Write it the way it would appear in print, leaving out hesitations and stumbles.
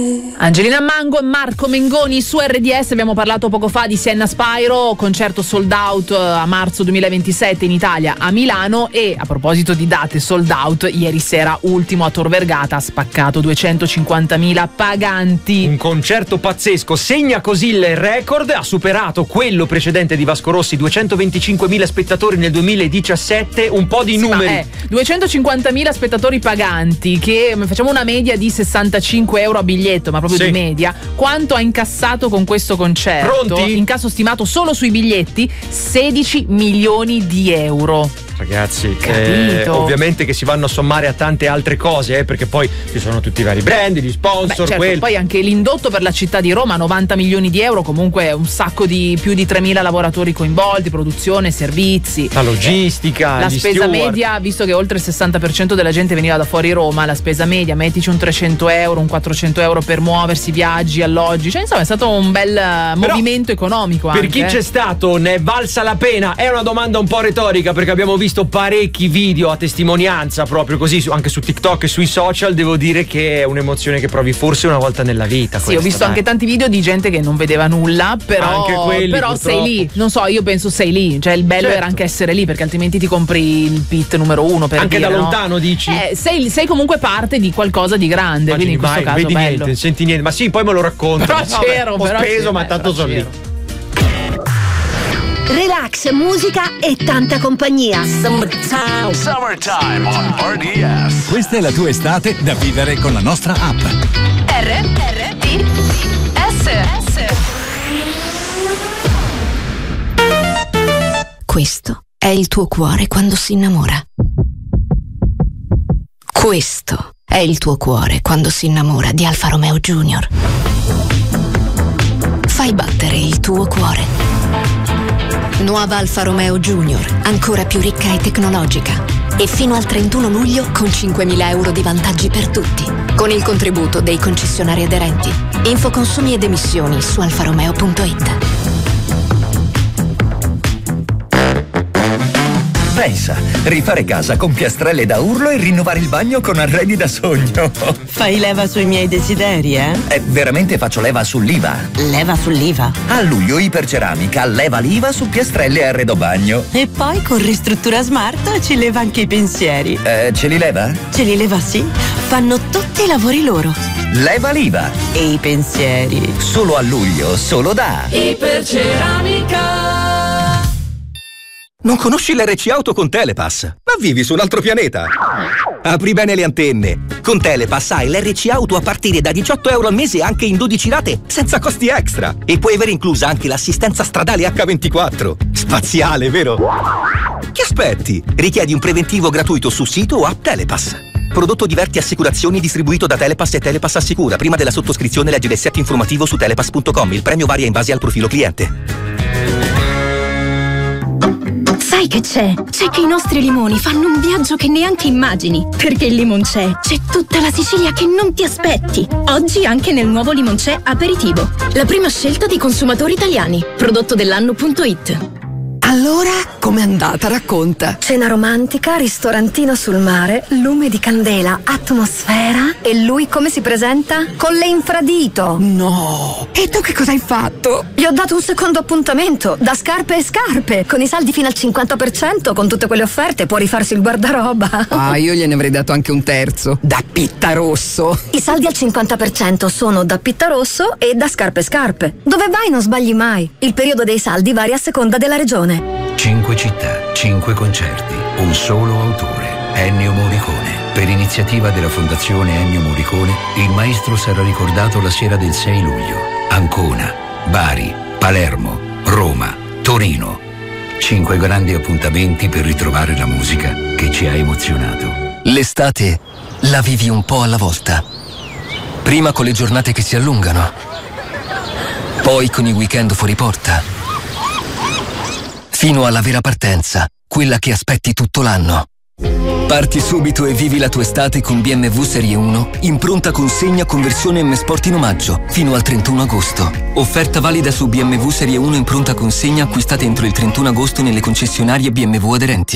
Angelina Mango e Marco Mengoni su RDS. Abbiamo parlato poco fa di Sienna Spyro, concerto sold out a marzo 2027 in Italia a Milano. E a proposito di date sold out, ieri sera ultimo a Tor Vergata ha spaccato 250.000 paganti. Un concerto pazzesco, segna così il record, ha superato quello precedente di Vasco Rossi, 225.000 spettatori nel 2017, un po' di numeri. 250.000 spettatori paganti, che facciamo una media di 65 euro a biglietto, ma proprio di media. Quanto ha incassato con questo concerto? Pronti? Incasso stimato solo sui biglietti 16 milioni di euro. Ragazzi, ovviamente che si vanno a sommare a tante altre cose, perché poi ci sono tutti i vari brand, gli sponsor. Certo, poi anche l'indotto per la città di Roma, 90 milioni di euro, comunque un sacco di più di 3.000 lavoratori coinvolti, produzione, servizi, la logistica, la gli spesa steward. media, visto che oltre il 60% della gente veniva da fuori Roma, la spesa media, mettici un 300 euro, un 400 euro per muoversi, viaggi, alloggi, cioè insomma è stato un bel movimento economico anche. Per chi c'è stato, ne è valsa la pena? È una domanda un po' retorica, perché abbiamo visto parecchi video a testimonianza proprio così anche su TikTok e sui social. Devo dire che è un'emozione che provi forse una volta nella vita. Sì, ho visto anche tanti video di gente che non vedeva nulla, però, anche quelli, però sei lì, non so, io penso sei lì, cioè il bello era anche essere lì, perché altrimenti ti compri il pit numero uno, per anche dire, da no? lontano dici? Sei comunque parte di qualcosa di grande. Quindi in questo caso vedi bello. niente, senti niente, ma sì, poi me lo racconto. Però c'ero, ho speso, ma tanto sono lì. Relax, musica e tanta compagnia. Summertime on RDS. Questa è la tua estate da vivere con la nostra app. RDS. Questo è il tuo cuore quando si innamora. Questo è il tuo cuore quando si innamora di Alfa Romeo Junior. Fai battere il tuo cuore. Nuova Alfa Romeo Junior, ancora più ricca e tecnologica. E fino al 31 luglio con 5.000 euro di vantaggi per tutti. Con il contributo dei concessionari aderenti. Info consumi ed emissioni su alfaromeo.it. Pensa, rifare casa con piastrelle da urlo e rinnovare il bagno con arredi da sogno. Fai leva sui miei desideri, eh? Veramente faccio leva sull'IVA. Leva sull'IVA? A luglio Iperceramica leva l'IVA su piastrelle e arredo bagno. E poi con Ristruttura Smart ci leva anche i pensieri. Ce li leva? Ce li leva, sì. Fanno tutti i lavori loro. Leva l'IVA. E i pensieri. Solo a luglio, solo da Iperceramica. Non conosci l'RC Auto con Telepass? Ma vivi su un altro pianeta? Apri bene le antenne. Con Telepass hai l'RC Auto a partire da 18 euro al mese anche in 12 rate, senza costi extra. E puoi avere inclusa anche l'assistenza stradale H24. Spaziale, vero? Che aspetti? Richiedi un preventivo gratuito su sito o app Telepass. Prodotto Diverti Assicurazioni distribuito da Telepass e Telepass Assicura. Prima della sottoscrizione leggi l'assetto informativo su telepass.com. Il premio varia in base al profilo cliente. Sai che c'è? C'è che i nostri limoni fanno un viaggio che neanche immagini. Perché il Limoncè c'è tutta la Sicilia che non ti aspetti. Oggi anche nel nuovo Limoncè Aperitivo. La prima scelta dei consumatori italiani. Prodotto dell'anno.it. Allora, com'è andata? Racconta. Cena romantica, ristorantino sul mare, lume di candela, atmosfera. E lui come si presenta? Con le infradito. No! E tu che cosa hai fatto? Gli ho dato un secondo appuntamento, da scarpe e scarpe. Con i saldi fino al 50%, con tutte quelle offerte, può rifarsi il guardaroba. Ah, io gliene avrei dato anche un terzo. Da Pittarosso. I saldi al 50% sono da Pittarosso e da scarpe e scarpe. Dove vai non sbagli mai. Il periodo dei saldi varia a seconda della regione. 5 città, 5 concerti, un solo autore, Ennio Morricone. Per iniziativa della Fondazione Ennio Morricone, il maestro sarà ricordato la sera del 6 luglio. Ancona, Bari, Palermo, Roma, Torino. 5 grandi appuntamenti per ritrovare la musica che ci ha emozionato. L'estate la vivi un po' alla volta. Prima con le giornate che si allungano, poi con i weekend fuori porta, fino alla vera partenza, quella che aspetti tutto l'anno. Parti subito e vivi la tua estate con BMW Serie 1 in pronta consegna con versione M Sport in omaggio fino al 31 agosto. Offerta valida su BMW Serie 1 in pronta consegna acquistate entro il 31 agosto nelle concessionarie BMW aderenti.